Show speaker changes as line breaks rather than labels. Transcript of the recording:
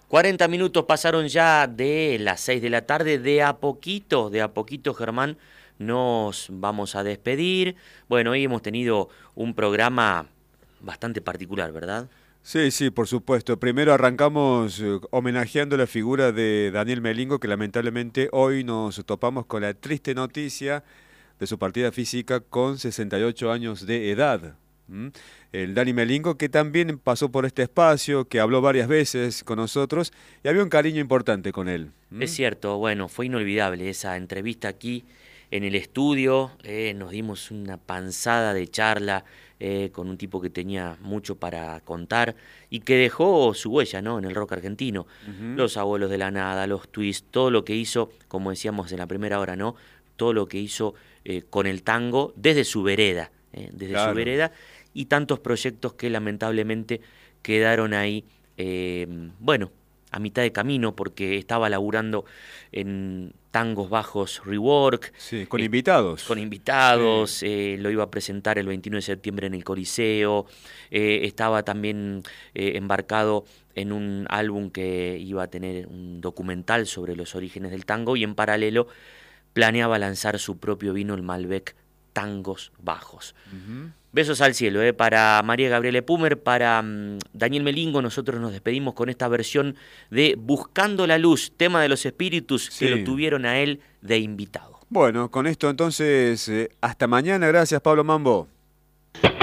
40 minutos pasaron ya de las 6 de la tarde, de a poquito, Germán, nos vamos a despedir. Bueno, hoy hemos tenido un programa bastante particular, ¿verdad?
Sí, sí, por supuesto. Primero arrancamos homenajeando la figura de Daniel Melingo, que lamentablemente hoy nos topamos con la triste noticia de su partida física con 68 años de edad. ¿Mm? El Dani Melingo, que también pasó por este espacio, que habló varias veces con nosotros y había un cariño importante con él.
Es
¿Mm?
cierto, bueno, fue inolvidable esa entrevista aquí en el estudio, nos dimos una panzada de charla con un tipo que tenía mucho para contar y que dejó su huella, ¿no? En el rock argentino.
Ujú.
Los Abuelos de la Nada, los Twists, todo lo que hizo, como decíamos en la primera hora, ¿no? Todo lo que hizo con el tango desde su
Claro.
vereda y tantos proyectos que lamentablemente quedaron ahí, bueno, a mitad de camino porque estaba laburando en Tangos Bajos Rework,
Sí, con
eh, con
invitados. Sí.
invitados, lo iba a presentar el 21 de septiembre en el Coliseo, estaba también embarcado en un álbum que iba a tener un documental sobre los orígenes del tango y en paralelo planeaba lanzar su propio vino, el Malbec Tangos Bajos.
Ujú.
Besos al cielo, para María Gabriela Pumer, para Daniel Melingo, nosotros nos despedimos con esta versión de Buscando la Luz, tema de los espíritus que lo
Sí.
tuvieron a él de invitado.
Bueno, con esto entonces, hasta mañana. Gracias, Pablo Mambo.